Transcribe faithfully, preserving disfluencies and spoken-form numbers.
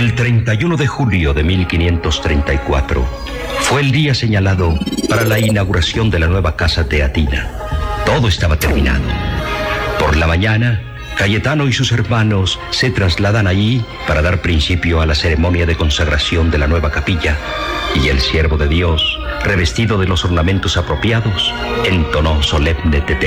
El treinta y uno de julio de mil quinientos treinta y cuatro fue el día señalado para la inauguración de la nueva Casa Teatina. Todo estaba terminado. Por la mañana, Cayetano y sus hermanos se trasladan allí para dar principio a la ceremonia de consagración de la nueva capilla, y el siervo de Dios, revestido de los ornamentos apropiados, entonó solemne Te